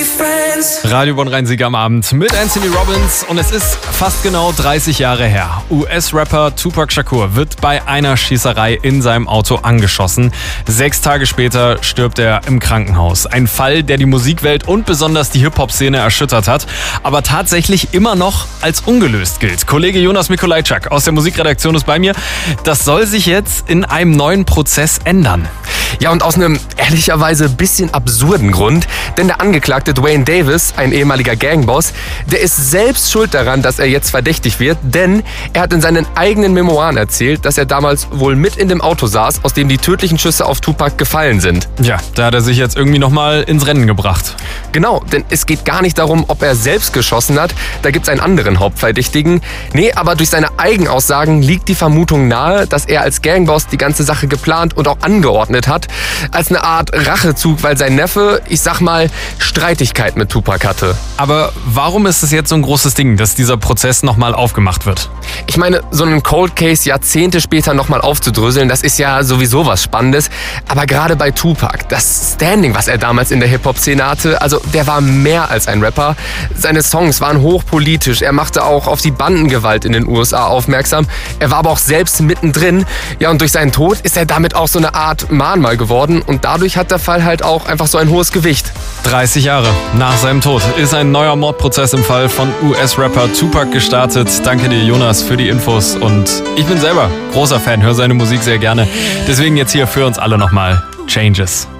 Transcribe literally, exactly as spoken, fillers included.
Radio Bonn-Rhein-Sieg am Abend mit Anthony Robbins und es ist fast genau dreißig Jahre her. U S-Rapper Tupac Shakur wird bei einer Schießerei in seinem Auto angeschossen. Sechs Tage später stirbt er im Krankenhaus. Ein Fall, der die Musikwelt und besonders die Hip-Hop-Szene erschüttert hat, aber tatsächlich immer noch als ungelöst gilt. Kollege Jonas Mikolajczak aus der Musikredaktion ist bei mir. Das soll sich jetzt in einem neuen Prozess ändern. Ja, und aus einem ehrlicherweise bisschen absurden Grund, denn der Angeklagte Dwayne Davis, ein ehemaliger Gangboss, der ist selbst schuld daran, dass er jetzt verdächtig wird, denn er hat in seinen eigenen Memoiren erzählt, dass er damals wohl mit in dem Auto saß, aus dem die tödlichen Schüsse auf Tupac gefallen sind. Ja, da hat er sich jetzt irgendwie nochmal ins Rennen gebracht. Genau, denn es geht gar nicht darum, ob er selbst geschossen hat, da gibt's einen anderen Hauptverdächtigen. Nee, aber durch seine Eigenaussagen liegt die Vermutung nahe, dass er als Gangboss die ganze Sache geplant und auch angeordnet hat, als eine Art Rachezug, weil sein Neffe, ich sag mal, Streitigkeit mit Tupac hatte. Aber warum ist es jetzt so ein großes Ding, dass dieser Prozess nochmal aufgemacht wird? Ich meine, so einen Cold Case Jahrzehnte später nochmal aufzudröseln, das ist ja sowieso was Spannendes. Aber gerade bei Tupac, das Standing, was er damals in der Hip-Hop-Szene hatte, also der war mehr als ein Rapper. Seine Songs waren hochpolitisch, er machte auch auf die Bandengewalt in den U S A aufmerksam. Er war aber auch selbst mittendrin. Ja, und durch seinen Tod ist er damit auch so eine Art Mahnmal geworden und dadurch hat der Fall halt auch einfach so ein hohes Gewicht. dreißig Jahre nach seinem Tod ist ein neuer Mordprozess im Fall von U S-Rapper Tupac gestartet. Danke dir, Jonas, für die Infos und ich bin selber großer Fan, höre seine Musik sehr gerne. Deswegen jetzt hier für uns alle nochmal Changes.